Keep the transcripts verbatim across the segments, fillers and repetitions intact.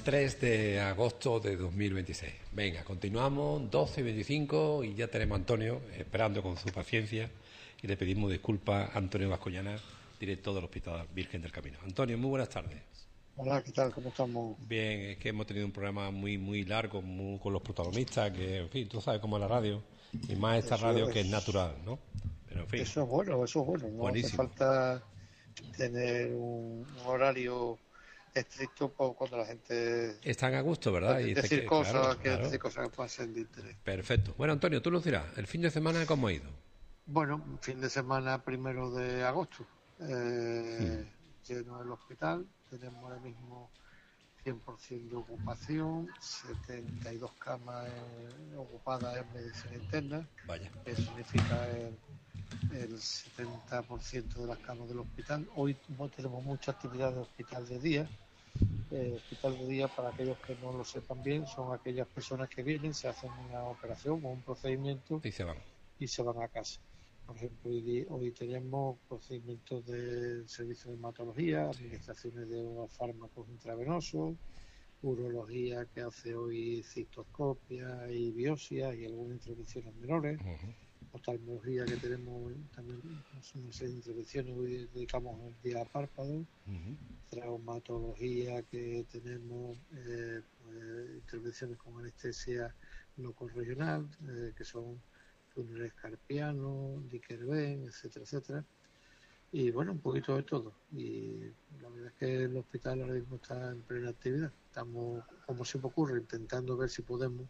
tres de agosto de dos mil veintiséis. Venga, continuamos, doce y veinticinco, y ya tenemos a Antonio esperando con su paciencia, y le pedimos disculpas a Antonio Vascoñana, director del Hospital Virgen del Camino. Antonio, muy buenas tardes. Hola, ¿qué tal? ¿Cómo estamos? Bien, es que hemos tenido un programa muy muy largo, muy, con los protagonistas, que, en fin, tú sabes cómo es la radio, y más esta Eso radio es, que es natural, ¿no? Pero, en fin, eso es bueno, eso es bueno. No buenísimo. hace falta tener un, un horario estricto por cuando la gente Están a gusto, ¿verdad? puede Y dice decir que, cosas, claro, quiere claro. decir cosas que puedan ser de interés. Perfecto. Bueno, Antonio, tú lo dirás. ¿El fin de semana cómo ha ido? Bueno, fin de semana primero de agosto, eh, Hmm. lleno el hospital, tenemos ahora mismo cien por ciento de ocupación, setenta y dos camas eh, ocupadas en medicina interna, Vaya. que significa el, el setenta por ciento de las camas del hospital. Hoy no tenemos mucha actividad de hospital de día. Eh, hospital de día, para aquellos que no lo sepan bien, son aquellas personas que vienen, se hacen una operación o un procedimiento Y se van. y se van a casa. Por ejemplo, hoy, hoy tenemos procedimientos de servicio de hematología, administraciones de unos fármacos intravenosos, urología que hace hoy citoscopia y biopsia y algunas intervenciones menores, Uh-huh. oftalmología que tenemos también una serie de intervenciones, hoy dedicamos el día a párpados, Uh-huh. traumatología que tenemos eh, pues, intervenciones con anestesia locorregional, eh, que son túneles carpianos, Dicker-Benn, etcétera, etcétera. Y bueno, un poquito de todo. Y la verdad es que el hospital ahora mismo está en plena actividad. Estamos, como siempre ocurre, intentando ver si podemos,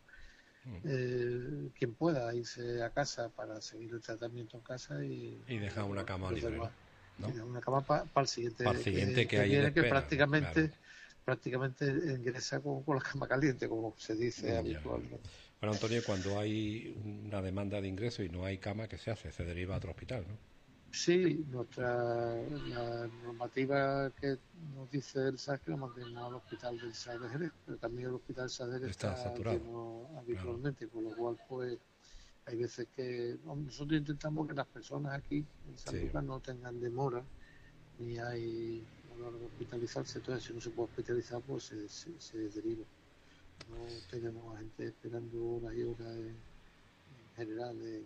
eh, quien pueda, irse a casa para seguir el tratamiento en casa y, y dejar una cama los libre, demás. ¿no? Y dejar una cama para pa el siguiente, para el siguiente que, que, que hay viene, en que espera, prácticamente, claro. prácticamente ingresa con, con la cama caliente, como se dice Ya. habitualmente. Bueno, Antonio, cuando hay una demanda de ingreso y no hay cama, ¿qué se hace? Se deriva a otro hospital, ¿no? Sí, nuestra la normativa que nos dice el S A S que la mantenemos al hospital del S A S de Jerez, pero también el hospital del S A S de Jerez Está está saturado, lleno habitualmente, claro. con lo cual pues hay veces que nosotros intentamos que las personas aquí en San Sí. Lucas no tengan demora ni hay a la hora de hospitalizarse, entonces si no se puede hospitalizar pues se, se, se deriva. No tenemos a gente esperando horas y horas en, en general en,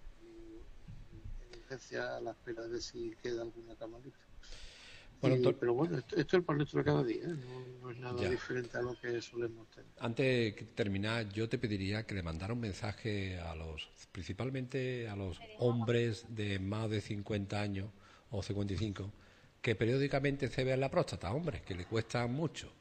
en urgencia a la espera de si queda alguna cama lista. Bueno, y, pero bueno, esto, esto es el pan nuestro de cada día, ¿eh? no, no es nada ya. diferente a lo que solemos tener. Antes de terminar, yo te pediría que le mandara un mensaje a los, principalmente a los hombres de más de cincuenta años o cincuenta y cinco, que periódicamente se vean la próstata, hombres, que le cuesta mucho.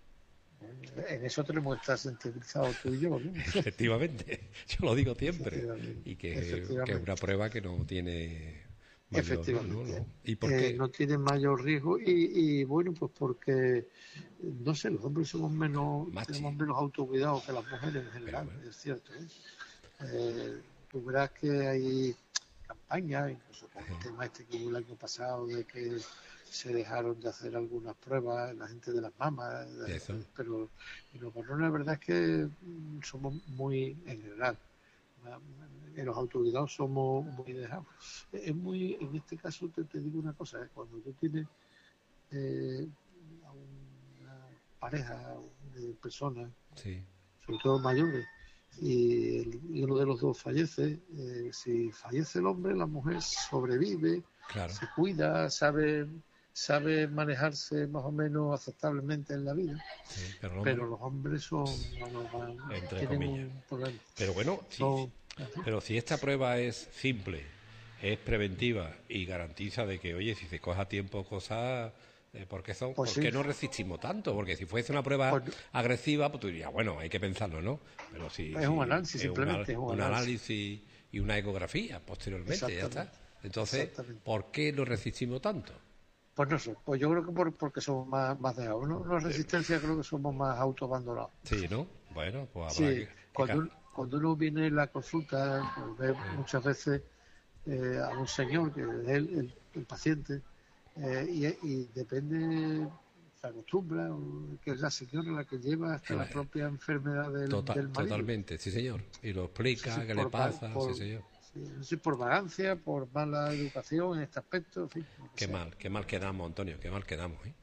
En eso tenemos que estar sensibilizados tú y yo, ¿no? Efectivamente, yo lo digo siempre, y que, que es una prueba que no tiene mayor, efectivamente, ¿no? ¿no? ¿Y por qué? Eh, no tiene mayor riesgo y, y bueno, pues porque no sé, los hombres somos menos, Machi. tenemos menos autocuidado que las mujeres en general, bueno. es cierto, ¿eh? Eh, tú verás que hay campañas, incluso con el tema este que hubo el año pasado de que se dejaron de hacer algunas pruebas la gente de las mamas, de, pero y lo bueno, la verdad es que somos muy, en general, en los autocuidados somos muy dejados. Es muy, en este caso te, te digo una cosa, ¿eh? Cuando tú tienes eh, a una pareja de personas, sí. sobre todo mayores, y, el, y uno de los dos fallece, eh, si fallece el hombre, la mujer sobrevive, claro. se cuida, sabe sabe manejarse más o menos aceptablemente en la vida, sí, pero, pero los hombres son no, no, no, entre tienen comillas un problema. Pero bueno, son, sí, pero si esta prueba es simple, es preventiva y garantiza de que, oye, si se coja a tiempo cosas, eh, ¿por qué, son, pues ¿por qué sí. no resistimos tanto? Porque si fuese una prueba pues, agresiva, pues tú dirías, bueno, hay que pensarlo, ¿no? Pero si es si un análisis, es simplemente. Una, un un análisis. análisis y una ecografía posteriormente, ya está. Entonces, ¿por qué lo resistimos tanto? Pues no sé, pues yo creo que por, porque somos más, más dejados, ¿no? La resistencia creo que somos más autoabandonados. Sí, ¿no? Bueno, pues habrá sí, que... Cuando, que... cuando uno viene a la consulta, pues ve sí. muchas veces eh, a un señor, que es el, el, el paciente, eh, y, y depende, se acostumbra, que es la señora la que lleva hasta claro. la propia enfermedad del, Total, del marido. Totalmente, sí señor, y lo explica, sí, sí, qué le pasa, por, sí señor. Sí, por vagancia, por mala educación en este aspecto, en fin. Qué sea. mal, qué mal quedamos, Antonio, qué mal quedamos, ¿eh?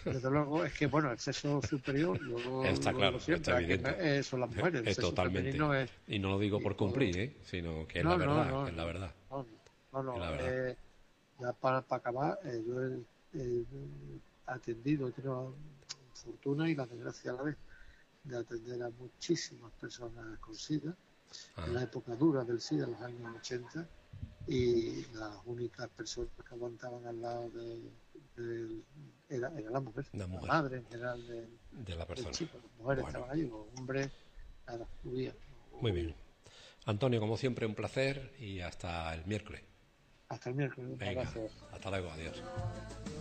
Desde luego, es que, bueno, el sexo superior, yo está lo claro, siempre, está evidente. es, son las mujeres, el Es sexo totalmente. femenino es... Y no lo digo por cumplir, ¿eh? Sino que es no, la verdad, no, no, que es la verdad. No, no, no, es la no verdad. eh, ya para, para acabar, eh, yo he, he atendido, he tenido fortuna y la desgracia a la vez de atender a muchísimas personas con SIDA, ah. en la época dura del SIDA, en los años ochenta, y las únicas personas que aguantaban al lado de, de era, era la mujer, la, mujer. la madre en general de, de la persona. Chico. Las mujeres bueno. estaban allí, los hombres nada, huían. Muy bien. Antonio, como siempre, un placer y hasta el miércoles. Hasta el miércoles. Venga, hasta luego, adiós.